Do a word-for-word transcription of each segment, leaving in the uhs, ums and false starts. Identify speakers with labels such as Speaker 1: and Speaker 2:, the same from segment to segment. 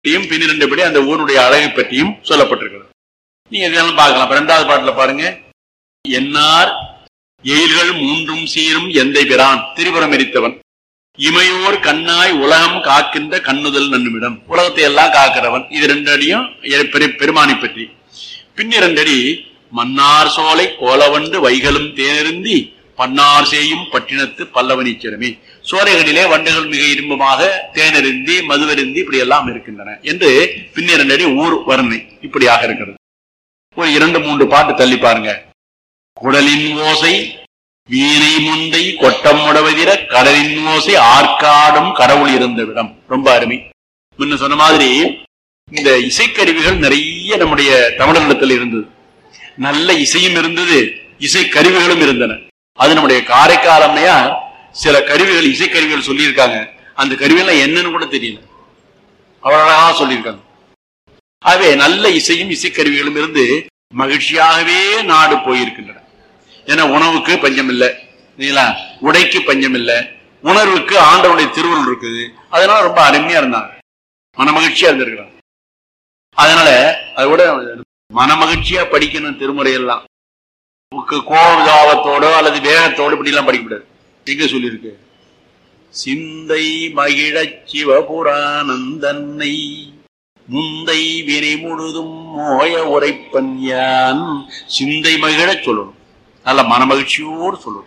Speaker 1: பற்றியும் பின்னிரண்டு படி அந்த ஊருடைய அழகை பற்றியும் சொல்லப்பட்டிருக்கிறது. நீங்க இதெல்லாம் பார்க்கலாம். இரண்டாவது பாட்டுல பாருங்க, என்னார் எயில்கள் மூன்றும் சீரும் எந்தை பிரான் திரிபுரம் எரித்தவன் இமையோர் கண்ணாய் உலகம் காக்கின்ற கண்ணுதல் நன்னுமிடம், உலகத்தை எல்லாம் காக்கிறவன். இது ரெண்டு அடியும் பெருமானை பற்றி. பின்னிரண்டடி மன்னார் சோலை கோலவண்டு வைகளும் தேனருந்தி பன்னார் செய்யும் பட்டினத்து பல்லவனீச்சரமே, சோலைகளிலே வண்டுகள் மிக இன்பமாக தேனருந்தி மதுவருந்தி இப்படி எல்லாம் இருக்கின்றன என்று பின்னிரண்டடி ஊர் வர்ணனை இப்படியாக இருக்கிறது. ஒரு இரண்டு மூன்று பாட்டு தள்ளி பாருங்க. குடலின் ஓசை வீணை முந்தை கொட்டம் உடவதிர கடலின் ஓசை ஆற்காடும் கடவுள் இருந்த விடம். ரொம்ப அருமை. முன்ன சொன்ன மாதிரி இந்த இசைக்கருவிகள் நிறைய நம்முடைய தமிழகத்தில் இருந்தது. நல்ல இசையும் இருந்தது, இசை கருவிகளும் இருந்தன. அது நம்முடைய காரைக்கால் அம்மையார் சில கருவிகள் இசைக்கருவிகள் சொல்லியிருக்காங்க. அந்த கருவிகள் என்னன்னு கூட தெரியல, அவ்வளவா சொல்லியிருக்காங்க. ஆகவே நல்ல இசையும் இசைக்கருவிகளும் இருந்து மகிழ்ச்சியாகவே நாடு போயிருக்கின்றன. ஏன்னா உணவுக்கு பஞ்சம் இல்லை, உடைக்கு பஞ்சம் இல்லை, உணர்வுக்கு ஆண்டவனுடைய திருவுருள் இருக்குது. அதனால ரொம்ப அருமையா இருந்தாங்க, மன மகிழ்ச்சியா இருந்திருக்கிறாங்க. அதனால அதோட மன மகிழ்ச்சியா படிக்கணும் திருமுறையெல்லாம். கோபதாபத்தோடோ அல்லது வேகத்தோடு இப்படி எல்லாம் படிக்கக்கூடாது. எங்க சொல்லியிருக்கு, சிந்தை மகிழ சிவபுராணந்தன்னை முந்தை வினை முழுதும் மோய உரைப்பன் யான். சிந்தை மகிழ சொல்லணும், நல்ல மன மகிழ்ச்சியோடு சொல்லணும்.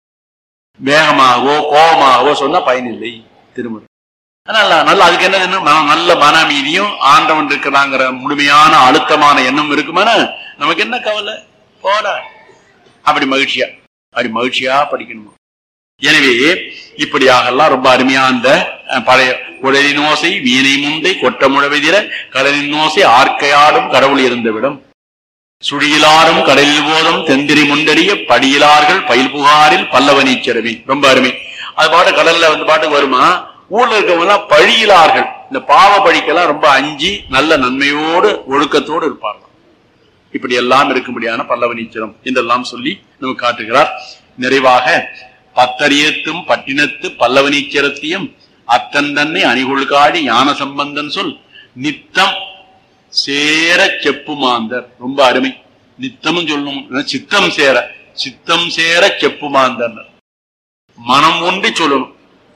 Speaker 1: வேகமாகவோ கோபமாகவோ சொன்னா பயனில்லை திருமுறை. அதனால நல்ல அதுக்கு என்ன, நல்ல மன அமைதியும் ஆண்டவன் இருக்கிறாங்கிற முழுமையான அழுத்தமான எண்ணம் இருக்குமான நமக்கு என்ன கவலை, போட அப்படி மகிழ்ச்சியா அப்படி மகிழ்ச்சியா படிக்கணுமா. எனவே இப்படியாக எல்லாம் ரொம்ப அருமையா அந்த பழைய குடலின் ஓசை வீணை முந்தை கொட்டமுழவெதிர கடலின் ஓசை ஆர்க்கையாடும் கடவுள் இருந்த விடம் சுழியிலாரும் கடலில் போதும் தெந்திரி முண்டறிய படியிலார்கள் பயில் புகாரில் பல்லவனீச்சரவி. ரொம்ப அருமை. அது பாட்டு கடல்ல வந்து பாட்டுக்கு வருமா, ஊர்ல இருக்கவங்க எல்லாம் பழியிலார்கள், இந்த பாவ பழிக்கெல்லாம் ரொம்ப அஞ்சி நல்ல நன்மையோடு ஒழுக்கத்தோடு இருப்பார்கள். இப்படி எல்லாம் இருக்கும்படியான பல்லவனீச்சரம் என்றெல்லாம் சொல்லி நமக்கு காட்டுகிறார். நிறைவாக பத்தரியத்தும் பட்டினத்து பல்லவனீச்சரத்தையும் அத்தன் தன்னை அணிகொள்காடி ஞான சம்பந்தன் சொல் நித்தம் சேர செப்புமாந்தர். ரொம்ப அருமை. நித்தமும் சொல்லணும், சித்தம் சேர சித்தம் சேர செப்புமாந்தர். மனம் ஒன்றி சொல்லணும்.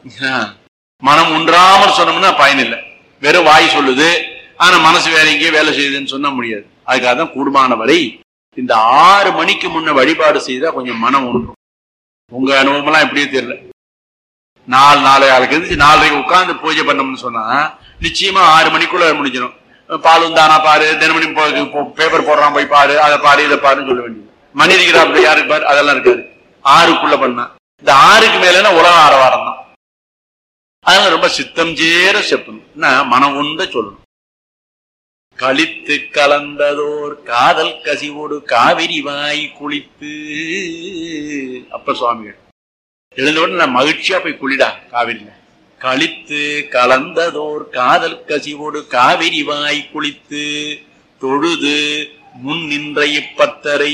Speaker 1: மனம் ஒன்றாமல் சொன்னோம்னா பயனில்லை. வெறும் வாய் சொல்லுது, ஆனா மனசு வேற எங்கேயோ வேலை செய்யுதுன்னு சொன்ன முடியாது. அதுக்காக தான் கூடுமான வரை இந்த ஆறு மணிக்கு முன்ன வழிபாடு செய்தா கொஞ்சம் மனம் ஒன்றும். உங்க அனுபவம் எல்லாம் எப்படியே தெரியல. நாலு நாலு ஆளுக்கு இருந்துச்சு நாலரைக்கு உட்கார்ந்து பூஜை பண்ணோம்னு சொன்னா நிச்சயமா ஆறு மணிக்குள்ள முடிஞ்சிடும். பாலும் தானா பாரு, தினமணி பேப்பர் போடுறான் போய் பாரு, அதை பாரு இதை பாருன்னு சொல்ல வேண்டியது. மணி இருக்கிறாப்புல யாருக்கு பாரு, அதெல்லாம் இருக்காது. ஆறுக்குள்ள பண்ணா இந்த ஆறுக்கு மேலன்னா உலக ஆரவாரம் தான். அதனால ரொம்ப சித்தம் சேர செப்பணும், மனம் உண்ட சொல்லணும். கழித்து கலந்ததோர் காதல் கசிவோடு காவிரி வாய் குளித்து. அப்ப சுவாமிகள் எழுந்தவுடன் நான் மகிழ்ச்சியா போய் குளிடா காவிரியில. கழித்து கலந்ததோர் காதல் கசிவோடு காவிரி வாய் குளித்து தொழுது முன் நின்ற இப்பத்தரை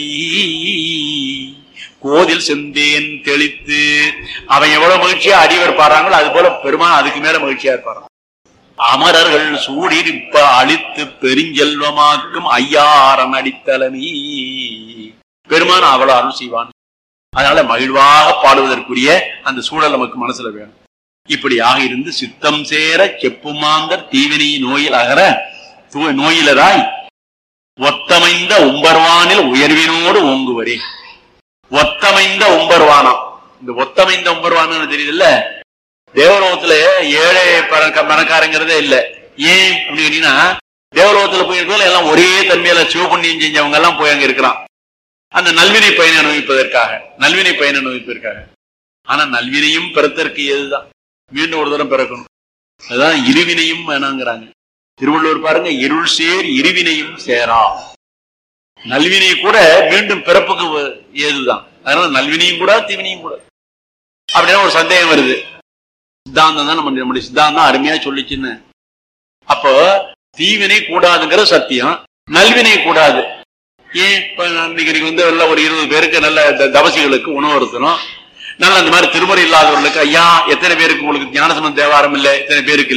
Speaker 1: கோதில் செந்தேன் தெளித்து. அவன் எவ்வளவு மகிழ்ச்சியா அடிவர் பாடுறாங்களோ அது போல பெருமான் அதுக்கு மேல மகிழ்ச்சியா இருப்பாரான். அமரர்கள் சூடிருப்ப அழித்து பெருஞ்செல்வமாக்கும் ஐயாரன் அடித்தலமீ. பெருமான் அவ்வளவு அருள் செய்வான். அதனால மகிழ்வாக பாடுவதற்குரிய அந்த சூழல் நமக்கு மனசுல வேணும். இப்படியாக இருந்து சித்தம் சேர செப்புமாந்தர் தீவினை நோயில் அகர நோயிலராய் ஒத்தமைந்த உம்பர்வானில் உயர்வினோடு ஓங்குவரே. ஒத்தமைந்த உம்பர்வானம், இந்த ஒத்தமைந்த உம்பர்வானு தெரியுதுல்ல, தேவலோகத்துல ஏழை பணக்காரங்கிறதே இல்லை. ஏன் அப்படின்னு கேட்டீங்கன்னா தேவலோகத்துல போயிருக்கோம் எல்லாம் ஒரே தன்மையில சிவபுண்ணியம் செஞ்சவங்க எல்லாம் போய் அங்க இருக்கிறான் அந்த நல்வினை பயனை அனுபவிப்பதற்காக, நல்வினை பயனை அனுபவிப்பதற்காக. ஆனா நல்வினையும் பிறத்தற்கு ஏதுதான், மீண்டும் ஒரு தரம் பிறக்கணும். அதுதான் இருவினையும் வேணாங்கிறாங்க. திருவள்ளுவர் பாருங்க, இருள் சேர் இருவினையும் சேரா. நல்வினை கூட மீண்டும் பிறப்புக்கு ஏதுதான். அதனால நல்வினையும் கூட தீவினையும் கூட. அப்படின்னா ஒரு சந்தேகம் வருது, சித்தாந்தம் தான் நம்ம நம்முடைய சித்தாந்தம் அருமையா சொல்லிச்சுன்னு. அப்போ தீவினை கூடாதுங்கிற சத்தியம், நல்வினை கூடாது. ஏன் இப்ப இன்னைக்கு வந்து ஒரு இருபது பேருக்கு நல்ல தவசிகளுக்கு உணவு இருக்கணும், நல்ல அந்த மாதிரி திருமுறை இல்லாதவர்களுக்கு ஐயா எத்தனை பேருக்கு உங்களுக்கு ஞானசம்பந்த தேவாரம் இல்லை, எத்தனை பேருக்கு இல்லை,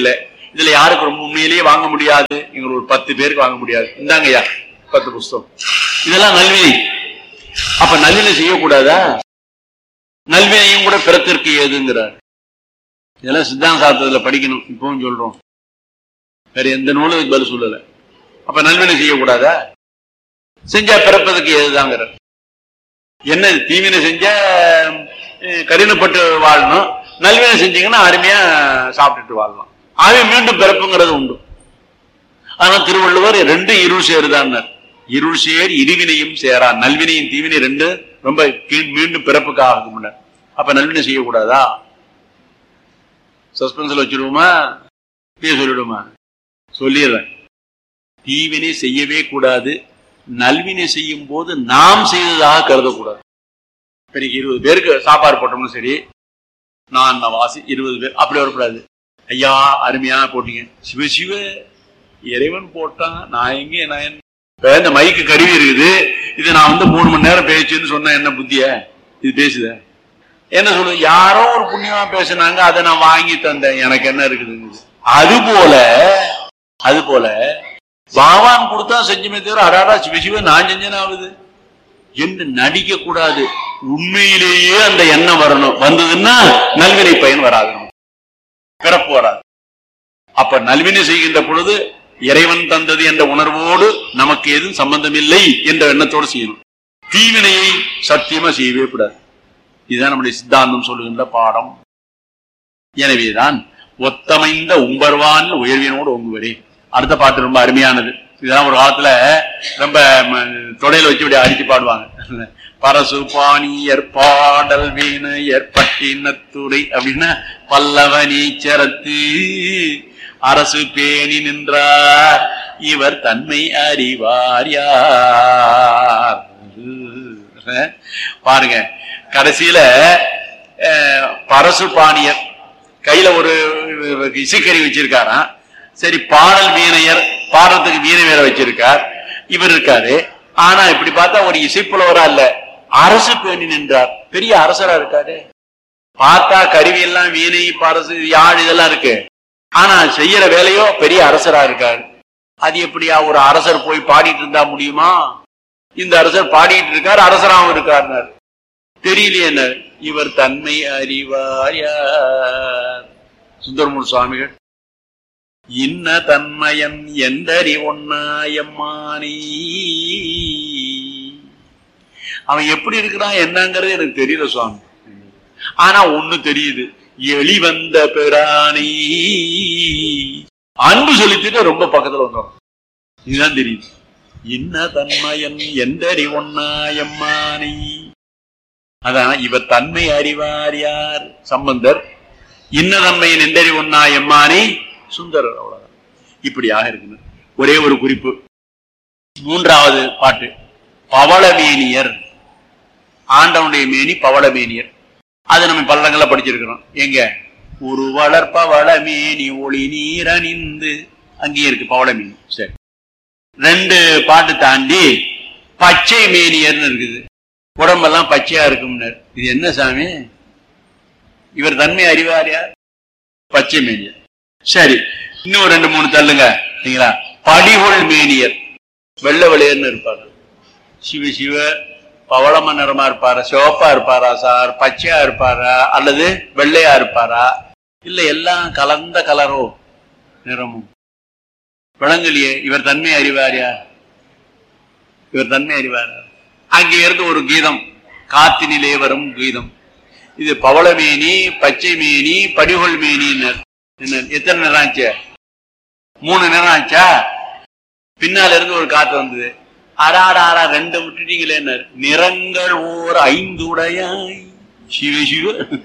Speaker 1: இதுல யாருக்கு ரொம்ப உண்மையிலேயே வாங்க முடியாது, எங்களுக்கு ஒரு பத்து பேருக்கு வாங்க முடியாது, இந்தாங்கய்யா பத்து புஸ்தகம். இதெல்லாம் நல்வினை. அப்ப நல்வினை செய்யக்கூடாதா? நல்வினையும் கூட பிறத்திற்கு ஏதுங்கிறார். இதெல்லாம் சித்தாந்த சாஸ்திரத்துல படிக்கணும். இப்பவும் சொல்றோம், வேற எந்த நூலுக்கு பதில் சொல்லல. அப்ப நல்வினை செய்யக்கூடாதா? செஞ்சா பிறப்பதற்கு ஏதுதாங்கிறார். என்ன தீவினை செஞ்சா கடினப்பட்டு வாழணும், நல்வினை செஞ்சீங்கன்னா அருமையா சாப்பிட்டுட்டு வாழலாம். ஆகவே மீண்டும் பிறப்புங்கிறது உண்டு. ஆனா திருவள்ளுவர் ரெண்டு இருள் சேருதான்னார். இருள் சேர் இருவினையும் சேரா. நல்வினையும் தீவினை ரெண்டு ரொம்ப மீண்டும் பிறப்புக்காக முன்னர். அப்ப நல்வினை செய்யக்கூடாதா? சஸ்பென்ஸ்ல வச்சிருவோமா, சொல்லிடுமா? சொல்லிடுறேன். தீவினை செய்யவே கூடாது. நல்வினை செய்யும் போது நாம் செய்ததாக கருதக்கூடாது. இன்னைக்கு இருபது பேருக்கு சாப்பாடு போட்டோம்னு சரி, நான் வாசி இருபது பேர் அப்படி வரக்கூடாது. ஐயா அருமையா போட்டீங்க, சிவ சிவ இறைவன் போட்டான், நான் எங்க நான் இந்த மைக்கு கருவி இருக்குது, இது நான் வந்து மூணு மணி நேரம் பேசுன்னு சொன்ன என்ன புத்திய இது பேசுத என்ன சொல்லு? யாரோ ஒரு புண்ணியமா பேசினாங்க, அதை நான் வாங்கி தந்தேன், எனக்கு என்ன இருக்குது? அது போல அது போல பாவான் கொடுத்தா செஞ்சுமே தவிர அடாடா சிவசிவ நான் செஞ்சேன்னு ஆகுது என்று நடிக்க கூடாது. உண்மையிலேயே அந்த எண்ணம் வரணும். வந்ததுன்னா நல்வினை பயன் வராது, பிறப்பு வராது. அப்ப நல்வினை செய்கின்ற பொழுது இறைவன் தந்தது என்ற உணர்வோடு நமக்கு எதுவும் சம்பந்தம் இல்லை என்ற எண்ணத்தோடு செய்யணும். தீவினையை சத்தியமா செய்யவே கூடாது. இதுதான் நம்முடைய சித்தாந்தம் சொல்லுகின்ற பாடம். எனவேதான் ஒத்தமைந்த உம்பர்வான் உயர்வினோடு ஒங்குவரே. அடுத்த பாட்டு ரொம்ப அருமையானது. இதெல்லாம் ஒரு காலத்துல ரொம்ப தொடையில வச்சு இப்படி அடிச்சு பாடுவாங்க. பரசு பாணியர் பாடல் வீண ஏற்பட்டினத்துறை அப்படின்னா பல்லவ நீச்சரத்து அரசு பேணி நின்றார் இவர் தன்மை அறிவார் யார். பாருங்க, கடைசியில பரசு பாணியர் கையில ஒரு இசைக்கறி வச்சிருக்காராம். சரி, பாடல் வீணையர் பாடுறதுக்கு வீணை வேற வச்சிருக்கார், இவர் இருக்காரு. ஆனா இப்படி பார்த்தா ஒரு இசைப்புலவரா இல்ல, அரசு பேணி நின்றார், பெரிய அரசரா இருக்காரு. பார்த்தா கருவி எல்லாம் வீணை பரசு யாழ் இதெல்லாம் இருக்கு, ஆனா செய்யற வேலையோ பெரிய அரசரா இருக்காரு. அது எப்படியா ஒரு அரசர் போய் பாடிட்டு இருந்தா முடியுமா? இந்த அரசர் பாடிட்டு இருக்காரு, அரசராகவும் இருக்காருனார். தெரியலையே என்ன, இவர் தன்மை அறிவார் யார்? சுந்தரமூர்த்தி சுவாமிகள் இன்ன தன்மயன் எந்தறி ஒன்னாயம்மானி. அவன் எப்படி இருக்கிறான் என்னங்கிறது எனக்கு தெரியல சுவாமி, ஆனா ஒண்ணு தெரியுது, எளி வந்த பிராணி. அன்பு செலுத்திட்டு ரொம்ப பக்கத்துல வந்தோம், இதுதான் தெரியுது. இன்ன தன்மயன் எந்தறி ஒன்னாயம்மானி. அதான் இவர் தன்மை அறிவார் யார்? சம்பந்தர். இன்ன தன்மையின் எந்தறி ஒன்னாயம்மானி சுந்தரர். அவ்வளவுதான். இப்படியாக இருக்கு. ஒரே ஒரு குறிப்பு, மூன்றாவது பாட்டு பவளமேனியர். ஆண்டவனுடைய மேனி பவளமேனியர். அது நம்ம பல்லங்கள்ல படிச்சிருக்கிறோம். எங்க? ஒரு வளர் பவளமேனி ஒளி நீரணிந்து, அங்கேயே இருக்கு பவளமேனி. சரி, ரெண்டு பாட்டு தாண்டி பச்சை மேனியர்னு இருக்குது. உடம்பெல்லாம் பச்சையா இருக்கும்னர். இது என்ன சாமி? இவர் தன்மை அறிவாரியா? பச்சை மேனியர். சரி, இன்னும் ரெண்டு மூணு தள்ளுங்க. சரிங்களா? படிகொள் மேனியர், வெள்ளை வெளியர்னு இருப்பாரு. சிவ சிவ பவளம நிறமா இருப்பாரா, சிவப்பா இருப்பாரா சார், பச்சையா இருப்பாரா அல்லது வெள்ளையா இருப்பாரா, இல்ல எல்லாம் கலந்த கலரோ நிறமும் விளங்கலையே. இவர் தன்மை அறிவாரியா? இவர் தன்மை அறிவாரா? அங்கே இருந்து ஒரு கீதம், காத்தினிலே வரும் கீதம். இது பவளமேனி, பச்சை மேனி, படிகொள் மேனின்னர். எத்தனை நேரம் ஆச்சு? மூணு நேரம் ஆச்சா? பின்னால இருந்து ஒரு காத்து வந்தது. அடாடாரா ரெண்டு விட்டுட்டீங்களே. நிறங்கள் ஓர் ஐந்து உடையாய். சிவ சிவ.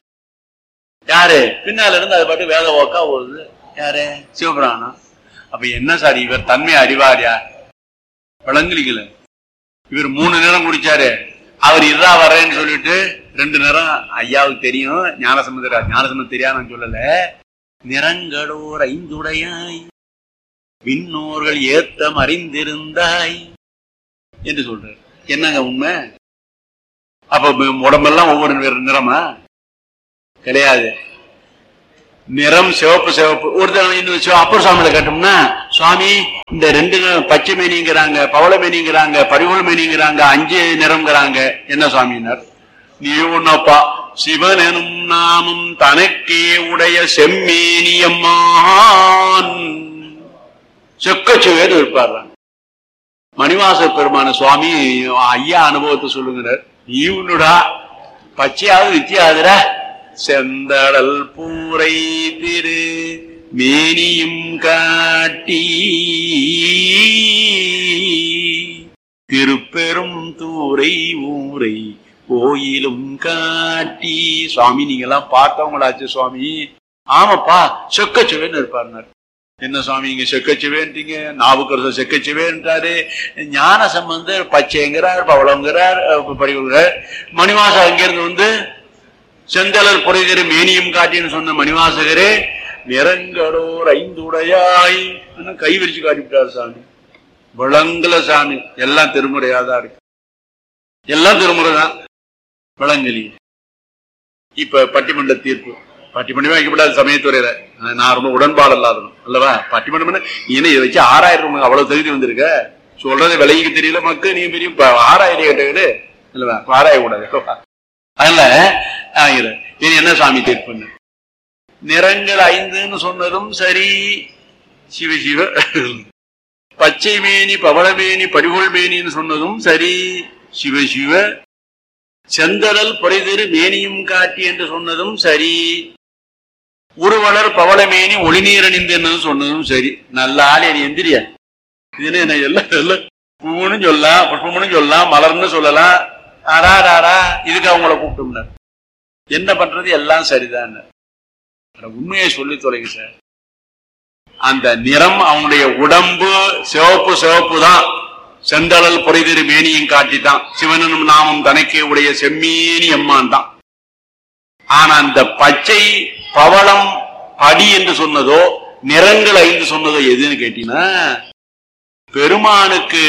Speaker 1: யாரு? பின்னால இருந்து அது பாட்டு வேத ஓக்கா போகுது. யாரு? சிவபிராணம். அப்ப என்ன சார் இவர் தன்மை அறிவாரியா? விளங்குலீங்கள. இவர் மூணு நேரம் குடிச்சாரு, அவர் இதா வர்றேன்னு சொல்லிட்டு ரெண்டு நேரம். ஐயாவுக்கு தெரியும், ஞானசம்பந்தர் ஞானசம்பந்தம் தெரியாது நான் சொல்லல. நிறங்களோர் ஐந்துடையாய் விண்ணோர்கள் ஏத்தம் அறிந்திருந்தாய் என்று சொல்றாரு. என்னங்க உண்மை? அப்ப உடம்பெல்லாம் ஒவ்வொரு நிறமா? கிடையாது. நிறம் சிவப்பு சிவப்பு. ஒருத்தர் இன்னும் அப்பர் சுவாமியில கேட்டோம்னா, சுவாமி இந்த ரெண்டு பச்சை மேனிங்கிறாங்க, பவள மேனிங்கிறாங்க, பரிவுள் மேனிங்கிறாங்க, அஞ்சு நிறம்ங்கிறாங்க, என்ன சுவாமினார்? நீ ஒன்னப்பா, சிவன் எனும் நாமம் தனக்கே உடைய செம்மேனியம்மான் செக்கச்சுவேன்னு இருப்பார். மணிவாச பெருமான சுவாமி ஐயா அனுபவத்தை சொல்லுங்கிறார். நீ உன்னுடா பச்சையாவது வித்தியாதுரா, செந்தடல் பூரை திரு மேனியும் காட்டி திருப்பெரும் தூரை ஊரை கோயிலும் காட்டி. சுவாமி நீங்க எல்லாம் பார்த்தவங்களாச்சு சுவாமி. ஆமாப்பா செக்கச்சுவேன்னு இருப்பார். என்ன சுவாமி இங்க செக்கச்சுவேன்றீங்க? நாவுக்கரசர் செக்கச்சுவேன்றாரு, ஞான சம்பந்தர் பச்சைங்கிறார், பவளங்கிறார், படிவுகிறார். மணிவாச அங்கிருந்து வந்து செந்தலர் புரைதிரு மேனியும் காட்டின்னு சொன்ன மணிவாசகரே நிறங்களோர் ஐந்துடையாய் கை விரிச்சு காட்டிவிட்டார் சாமி. விளங்கல சாமி, எல்லாம் திருமுறையாதான் இருக்கு, எல்லாம் திருமுறை தான், விளங்கலி. இப்ப பட்டிமன்ற தீர்ப்பு பட்டிமன்றமே வைக்கப்படாது சமயத்துறையில. நான் ரொம்ப உடன்பாடு இல்லாதனும் அல்லவா? பட்டிமன்றம் இதை வச்சு ஆறாயிரம் அவ்வளவு தகுதி வந்திருக்க, சொல்றது விலைக்கு தெரியல மக்கள். நீ பெரிய ஆறாயிரம் கேட்டது இல்லவா? ஆராய கூடாது. அதனால இனி என்ன சாமி தீர்ப்புன்னு, நிறங்கள் ஐந்துன்னு சொன்னதும் சரி, சிவ சிவ. பச்சை மேனி பவளமேனி படிகொள் மேனின்னு சொன்னதும் சரி, சிவ சிவ. செந்தடல் பொறைதிரு மேனியும் காட்டி என்று சொன்னதும் சரி, உருவலர் பவளமேனி ஒளிநீர் அணிந்து சொன்னதும் சரி. நல்ல ஆள் என் எந்திரியா இதுன்னு என்ன எல்லாம் எல்லாம் பூன்னு சொல்லலாம், புஷ்பம்னு சொல்லலாம், மலர்னு சொல்லலாம். ஆடா டாடா இதுக்கு அவங்கள கூப்பிட்டோம்னார். என்ன பண்றது, எல்லாம் சரிதான். உண்மையை சொல்லி தொலைங்க சார். அந்த நிறம் அவனுடைய உடம்பு சிவப்பு சிவப்பு தான், செந்தழல் பொறைதிரு மேனியும் காட்டித்தான், சிவனும் நாமும் தனக்கே உடைய செம்மேனி அம்மான் தான். ஆனா அந்த பச்சை பவளம் படி என்று சொன்னதோ நிறங்கள் ஐந்து சொன்னதோ எதுன்னு கேட்டீங்கன்னா, பெருமானுக்கு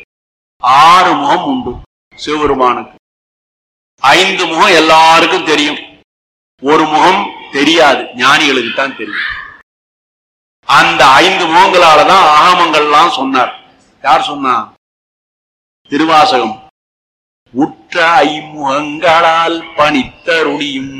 Speaker 1: ஆறு முகம் உண்டு, சிவபெருமானுக்கு ஐந்து முகம் எல்லாருக்கும் தெரியும், ஒரு முகம் தெரியாது, ஞானிகளுக்கு தான் தெரியும். அந்த ஐந்து முகங்களாலதான் ஆகமங்கள்லாம் சொன்னார். யார் சொன்னா? திருவாசகம். உற்ற ஐமுகங்களால் பணித்தருளியும்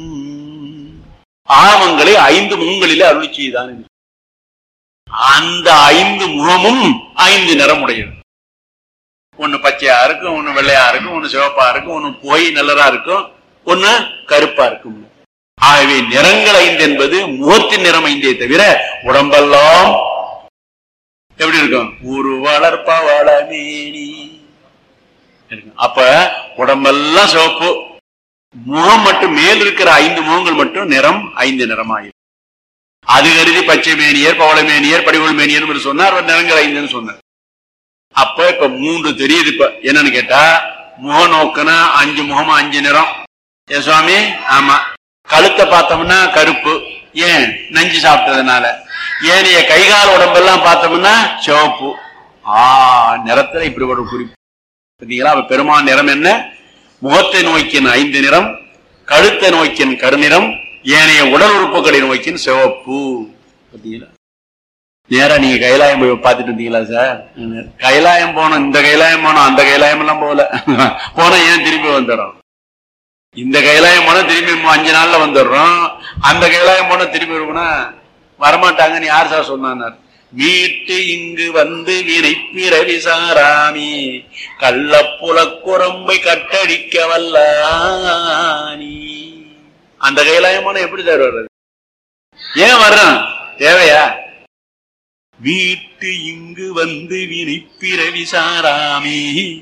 Speaker 1: ஆகமங்களை ஐந்து முகங்களிலே அருளி செய்தான். அந்த ஐந்து முகமும் ஐந்து நிறமுடையது. ஒண்ணு பச்சையா இருக்கும், ஒண்ணு வெள்ளையா இருக்கும், ஒண்ணு சிவப்பா இருக்கும், ஒண்ணு புகை நல்லரா இருக்கும், ஒண்ணு கருப்பா இருக்கும். ஆகவே நிறங்கள் ஐந்து என்பது முகத்தின் நிறம் ஐந்தே தவிர உடம்பெல்லாம் எப்படி இருக்கும்? ஒரு வளர்ப்பவளமேனி. அப்ப உடம்பெல்லாம் சிவப்பு, முகம் மட்டும் மேல் இருக்கிற ஐந்து முகங்கள் மட்டும் நிறம் ஐந்து நிறமாயிரும். அது கருதி பச்சை மேனியர் பவளமேனியர் படிகொள் மேனியர் சொன்னார், நிறங்கள் ஐந்துன்னு சொன்னார். அப்ப இப்ப மூன்று தெரியுது. இப்ப என்னன்னு கேட்டா, முக நோக்குனா அஞ்சு முகமா அஞ்சு நிறம். ஏ சுவாமி, ஆமா. கழுத்தை பார்த்தோம்னா கருப்பு, ஏன்? நஞ்சு சாப்பிட்டதுனால. ஏனைய கைகால் உடம்பெல்லாம் பார்த்தோம்னா சிவப்பு. ஆஹ் நிறத்துல இப்படி ஒரு குறிப்பு பார்த்தீங்களா? பெருமான் நிறம் என்ன? முகத்தை நோக்கின் ஐந்து நிறம், கழுத்தை நோக்கின் கருநிறம், ஏனைய உடல் உறுப்புகளை நோக்கின் சிவப்பு. பார்த்தீங்களா? நேரா நீங்க கைலாயம் போய் பார்த்துட்டு இருந்தீங்களா சார்? கைலாயம் போனோம், இந்த கைலாயம் போனோம், அந்த கைலாயம் எல்லாம் போகல. போனா ஏன் திரும்பி வந்துடுறோம்? இந்த கைலாயம் போனா திரும்பி அஞ்சு நாள்ல வந்துடுறோம், அந்த கைலாயம் போனா திரும்பி வரும்னா வரமாட்டாங்கன்னு யார் சார் சொன்னார்? மீட்டு இங்கு வந்து வினை பிறவி சாராமி கள்ளப்புல குரம்பை கட்டடிக்க வல்லானி. அந்த கைலாயம் போனா எப்படி சார் வர்றது? ஏன் வர்றோம்? தேவையா? வீட்டு இங்கு வந்து வினை பிறவி சாராமி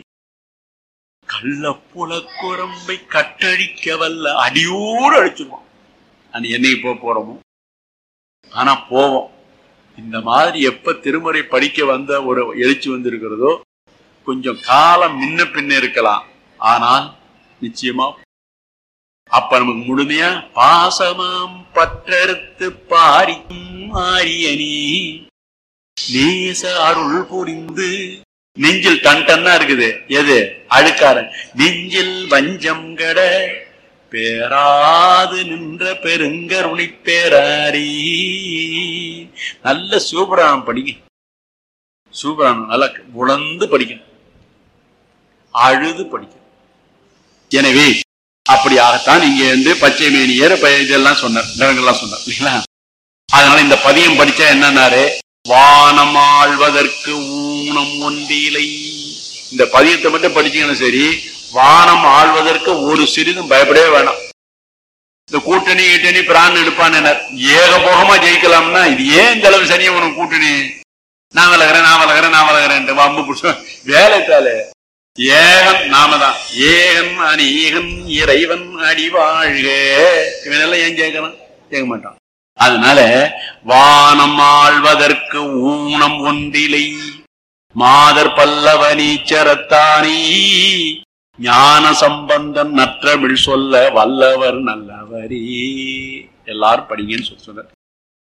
Speaker 1: கள்ளப்புல குரம்பை கட்டடிக்க வல்ல. அடியோடு அடிச்சிருவோம். என்னைக்கு போக போறோமோ, ஆனா போவோம். இந்த மாதிரி எப்ப திருமுறை படிக்க வந்த ஒரு எழுச்சி வந்திருக்கிறதோ, கொஞ்சம் காலம் முன்ன பின்ன இருக்கலாம், ஆனால் நிச்சயமா அப்ப நமக்கு முழுமையா பாசமாம் பற்றறுத்து பாரிக்கும் ஆரியனி நேச அருள் புரிந்து. நெஞ்சில் டன் டன்னா இருக்குது, எது? அழுக்காரன். நெஞ்சில் வஞ்சம் கட பேராது நின்ற பெருங்கருணை பேராரி. நல்ல சிவபுராணம் படிங்க. சிவபுராணம் நல்லா உணர்ந்து படிக்கணும், அழுது படிக்கணும். எனவே அப்படியாகத்தான் இங்க வந்து பச்சை மேனியர் இதெல்லாம் சொன்னார், இடங்கள்லாம் சொன்னார் இல்லைங்களா. அதனால இந்த பதியம் படிச்சா என்னன்னாரு, வானம் ஆழ்வதற்கு ஊனம் ஒன்றிலை. இந்த பதியத்தை மட்டும் படிச்சீங்கன்னா சரி, வானம் ஆழ்வதற்கு ஒரு சிறிதும் பயப்படவே வேணாம். இந்த கூட்டணி ஈட்டணி பிரான் எடுப்பான் ஏகபோகமா ஜெயிக்கலாம்னா இது ஏன் இந்த அளவு சனியை உனக்கு கூட்டணி, நான் வளர்கிறேன் நான் வளர்கிறேன் நான் வளர்கிறேன் வம்பு புடிச்ச வேலைத்தாலே. ஏகன் நாம தான், ஏகன் அநீகன் இறைவன் அடி வாழ்க. இவனெல்லாம் ஏன் கேட்கணும், கேட்க மாட்டான். அதனால வானம் ஆழ்வதற்கு ஊனம் ஒன்றிலை, மாதர் பல்லவ நீச்சரத்தானி, ஞான சம்பந்தன் நற்றமிழ் சொல்ல வல்லவர் நல்லவரே. எல்லாரும் படிங்கன்னு சொல்லி சொன்னார்.